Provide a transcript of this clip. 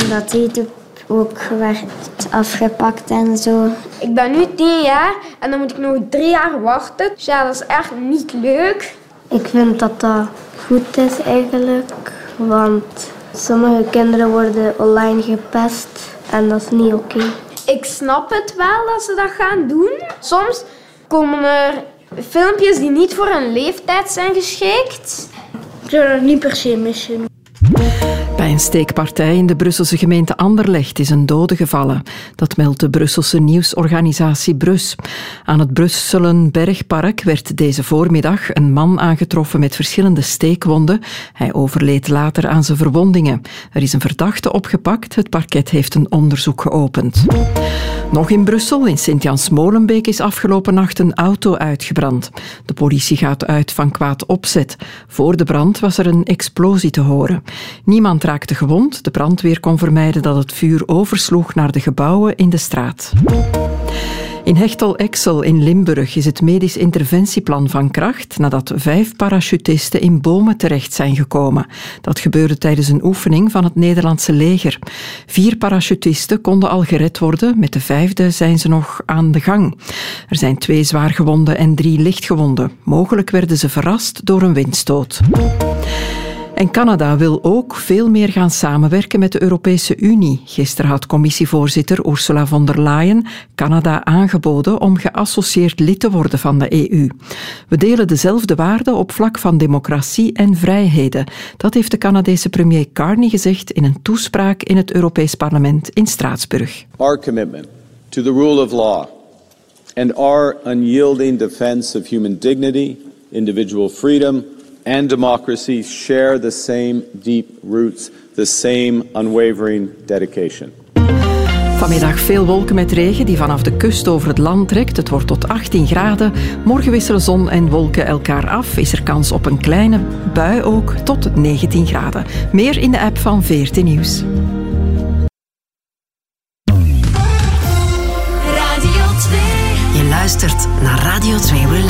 dat eten ook werd afgepakt en zo. Ik ben nu 10 jaar en dan moet ik nog 3 jaar wachten. Dus ja, dat is echt niet leuk. Ik vind dat dat goed is eigenlijk, want sommige kinderen worden online gepest en dat is niet oké. Ik snap het wel dat ze dat gaan doen. Soms komen er filmpjes die niet voor een leeftijd zijn geschikt. Ik zou dat niet per se missen. Bij een steekpartij in de Brusselse gemeente Anderlecht is een dode gevallen. Dat meldt de Brusselse nieuwsorganisatie Brus. Aan het Brusselenbergpark werd deze voormiddag een man aangetroffen met verschillende steekwonden. Hij overleed later aan zijn verwondingen. Er is een verdachte opgepakt. Het parket heeft een onderzoek geopend. Nog in Brussel, in Sint-Jans-Molenbeek, is afgelopen nacht een auto uitgebrand. De politie gaat uit van kwaad opzet. Voor de brand was er een explosie te horen. Niemand raakte gewond. De brandweer kon vermijden dat het vuur oversloeg naar de gebouwen in de straat. In Hechtel-Exel in Limburg is het medisch interventieplan van kracht nadat 5 parachutisten in bomen terecht zijn gekomen. Dat gebeurde tijdens een oefening van het Nederlandse leger. 4 parachutisten konden al gered worden, met de 5e zijn ze nog aan de gang. Er zijn 2 zwaargewonden en 3 lichtgewonden. Mogelijk werden ze verrast door een windstoot. En Canada wil ook veel meer gaan samenwerken met de Europese Unie. Gisteren had commissievoorzitter Ursula von der Leyen Canada aangeboden om geassocieerd lid te worden van de EU. We delen dezelfde waarden op vlak van democratie en vrijheden. Dat heeft de Canadese premier Carney gezegd in een toespraak in het Europees Parlement in Straatsburg. Our commitment to the rule of law and our unyielding defense of human dignity, individual freedom and democracy share the same deep roots, the same unwavering dedication. Vanmiddag veel wolken met regen die vanaf de kust over het land trekt. Het wordt tot 18 graden. Morgen wisselen zon en wolken elkaar af. Is er kans op een kleine bui ook tot 19 graden. Meer in de app van VRT Nieuws. Radio 2. Je luistert naar Radio 2 Relax.